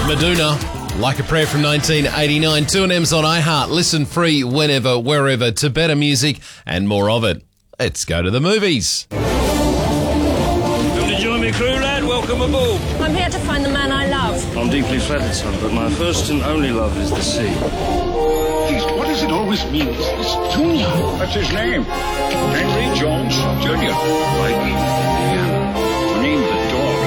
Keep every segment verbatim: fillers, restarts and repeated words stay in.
Maduna, Like a Prayer from nineteen eighty-nine. two N M's on iHeart. Listen free whenever, wherever, to better music and more of it. Let's go to the movies. Come to join me, crew, lad. Welcome aboard. I'm here to find the man I love. I'm deeply flattered, son, but my first and only love is the sea. Please, what does it always mean? It's this Junior. That's his name. Henry Jones Junior Like Indiana. Name the dog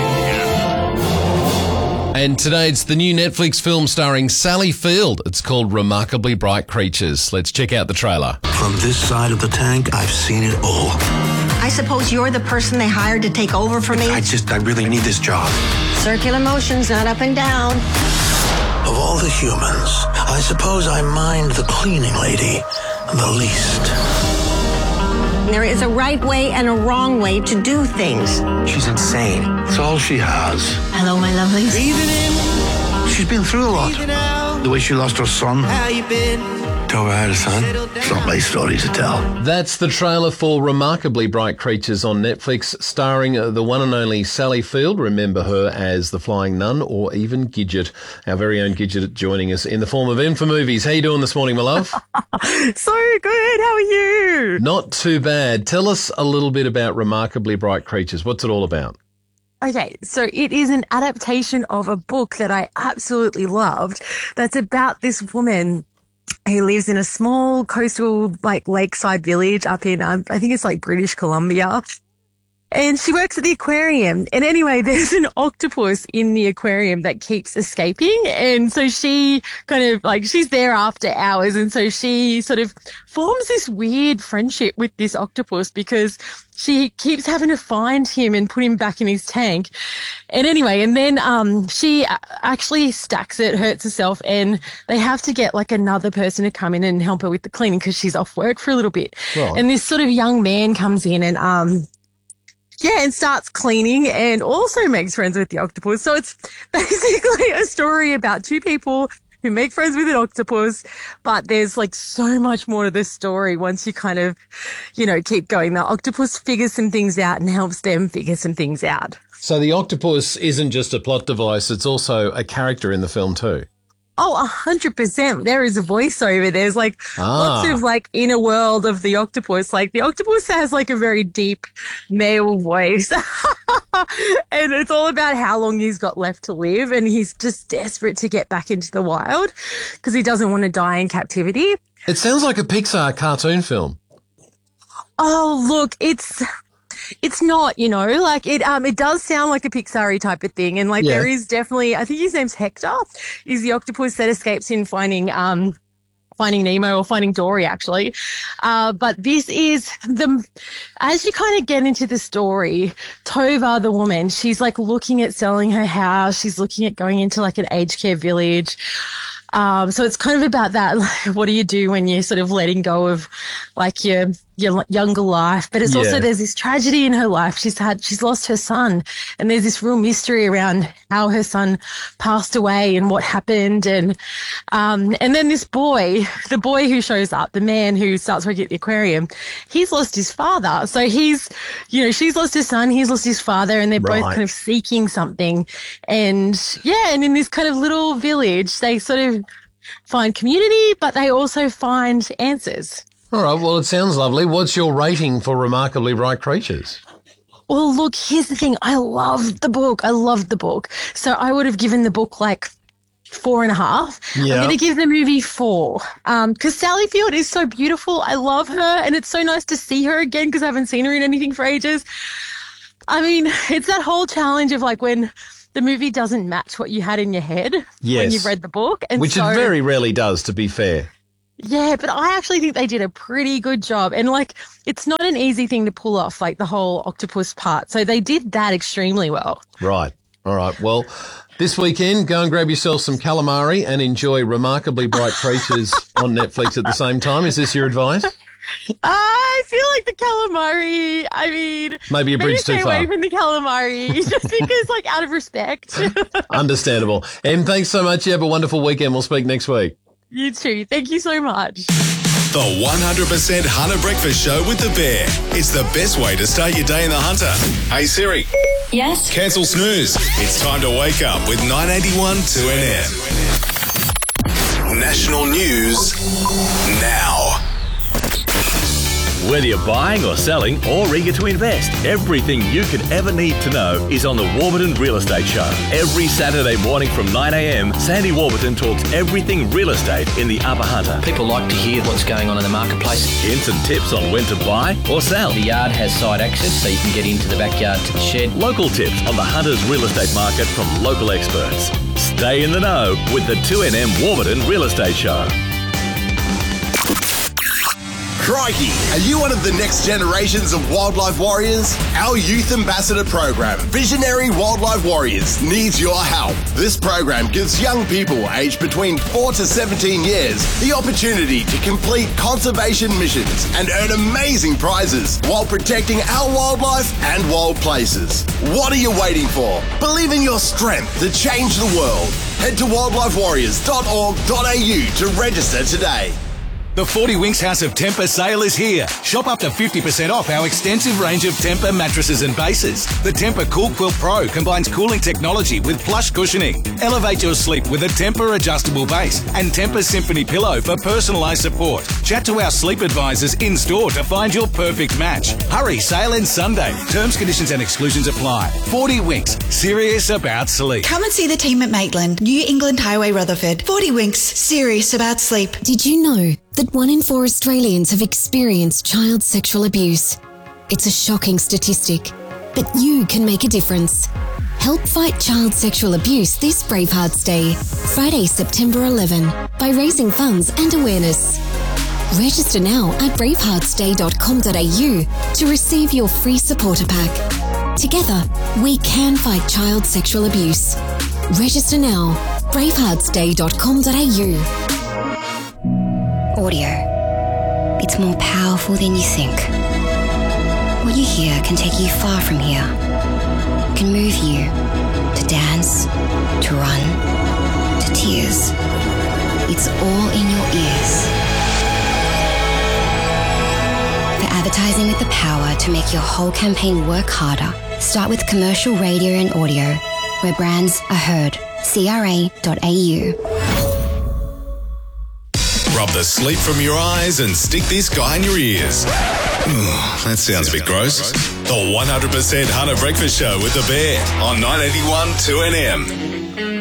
Indiana. And today it's the new Netflix film starring Sally Field. It's called Remarkably Bright Creatures. Let's check out the trailer. From this side of the tank, I've seen it all. I suppose you're the person they hired to take over for me? I just, I really need this job. Circular motions, not up and down. Of all the humans, I suppose I mind the cleaning lady the least. There is a right way and a wrong way to do things. She's insane. It's all she has. Hello, my lovelies. She's been through a lot. The way she lost her son. How you been? Told her I had a son. It's not my story to tell. That's the trailer for Remarkably Bright Creatures on Netflix, starring the one and only Sally Field. Remember her as the Flying Nun or even Gidget, our very own Gidget, joining us in the form of Infomovies. How you doing this morning, my love? So good. How are you? Not too bad. Tell us a little bit about Remarkably Bright Creatures. What's it all about? Okay, so it is an adaptation of a book that I absolutely loved that's about this woman who lives in a small coastal, like, lakeside village up in, um, I think it's like British Columbia. And she works at the aquarium. And anyway, there's an octopus in the aquarium that keeps escaping. And so she kind of like, she's there after hours. And so she sort of forms this weird friendship with this octopus because she keeps having to find him and put him back in his tank. And anyway, and then um, she actually stacks it, hurts herself, and they have to get like another person to come in and help her with the cleaning because she's off work for a little bit. Right. And this sort of young man comes in and um. Yeah, and starts cleaning and also makes friends with the octopus. So it's basically a story about two people who make friends with an octopus, but there's like so much more to this story once you kind of, you know, keep going. The octopus figures some things out and helps them figure some things out. So the octopus isn't just a plot device, it's also a character in the film too. Oh, a hundred percent. There is a voiceover. There's like ah. lots of like inner world of the octopus. Like the octopus has like a very deep male voice and it's all about how long he's got left to live. And he's just desperate to get back into the wild because he doesn't want to die in captivity. It sounds like a Pixar cartoon film. Oh, look, it's... It's not, you know, like it, um, it does sound like a Pixar-y type of thing. And like yeah. there is definitely, I think his name's Hector, is the octopus that escapes in finding, um, Finding Nemo or Finding Dory, actually. Uh, but this is the, as you kind of get into the story, Tova, the woman, she's like looking at selling her house. She's looking at going into like an aged care village. Um, so it's kind of about that. Like, what do you do when you're sort of letting go of like your, your younger life? But it's yeah. also, there's this tragedy in her life. She's had, she's lost her son, and there's this real mystery around how her son passed away and what happened. And, um, and then this boy, the boy who shows up, the man who starts working at the aquarium, he's lost his father. So he's, you know, she's lost his son, he's lost his father, and they're right. both kind of seeking something. And yeah, and in this kind of little village, they sort of find community, but they also find answers. All right, well, it sounds lovely. What's your rating for Remarkably Bright Creatures? Well, look, here's the thing. I loved the book. I loved the book. So I would have given the book like four and a half. Yeah. I'm going to give the movie four um, because Sally Field is so beautiful. I love her, and it's so nice to see her again because I haven't seen her in anything for ages. I mean, it's that whole challenge of like when the movie doesn't match what you had in your head yes. when you've read the book. And Which so, it very rarely does, to be fair. Yeah, but I actually think they did a pretty good job. And, like, it's not an easy thing to pull off, like, the whole octopus part. So they did that extremely well. Right. All right. Well, this weekend, go and grab yourself some calamari and enjoy Remarkably Bright Creatures on Netflix at the same time. Is this your advice? I feel like the calamari, I mean... Maybe a bridge too stay far. away from the calamari, just because, like, out of respect. Understandable. Em, thanks so much. You have a wonderful weekend. We'll speak next week. You too. Thank you so much. The one hundred percent Hunter Breakfast Show with the Bear. It's the best way to start your day in the Hunter. Hey Siri. Yes? Cancel snooze. It's time to wake up with nine eighty-one two N M. National news now. Whether you're buying or selling or eager to invest, everything you could ever need to know is on the Warburton Real Estate Show. Every Saturday morning from nine a.m, Sandy Warburton talks everything real estate in the Upper Hunter. People like to hear what's going on in the marketplace. Hints and tips on when to buy or sell. The yard has side access, so you can get into the backyard to the shed. Local tips on the Hunter's real estate market from local experts. Stay in the know with the two N M Warburton Real Estate Show. Crikey, are you one of the next generations of wildlife warriors? Our youth ambassador program, Visionary Wildlife Warriors, needs your help. This program gives young people aged between four to seventeen years the opportunity to complete conservation missions and earn amazing prizes while protecting our wildlife and wild places. What are you waiting for? Believe in your strength to change the world. Head to wildlife warriors dot org dot a u to register today. The forty Winks House of Temper sale is here. Shop up to fifty percent off our extensive range of Temper mattresses and bases. The Temper Cool Quilt Pro combines cooling technology with plush cushioning. Elevate your sleep with a Temper adjustable base and Temper Symphony pillow for personalised support. Chat to our sleep advisors in-store to find your perfect match. Hurry, sale ends Sunday. Terms, conditions and exclusions apply. forty Winks, serious about sleep. Come and see the team at Maitland, New England Highway, Rutherford. forty Winks, serious about sleep. Did you know that one in four Australians have experienced child sexual abuse? It's a shocking statistic, but you can make a difference. Help fight child sexual abuse this Bravehearts Day, Friday, September eleventh, by raising funds and awareness. Register now at bravehearts day dot com dot a u to receive your free supporter pack. Together, we can fight child sexual abuse. Register now, bravehearts day dot com dot a u. Audio. It's more powerful than you think. What you hear can take you far from here. Can move you to dance, to run, to tears. It's all in your ears. For advertising with the power to make your whole campaign work harder, start with commercial radio and audio, where brands are heard. C R A dot a u. Rub the sleep from your eyes and stick this guy in your ears. That sounds a bit gross. The one hundred percent Hunter Breakfast Show with the Bear on nine eighty-one two N M.